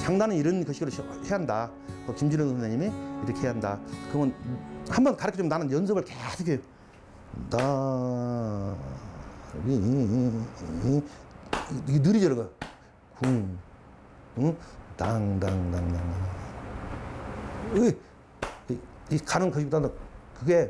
장단은 이런 것식으로 해야 한다. 김진영 선생님이 이렇게 해야 한다. 그러면 한번 가르쳐주면 나는 연습을 계속 해요. 이게 느리죠, 그. 쿵, 응? 당당당당. 이 가는 것보다는 그게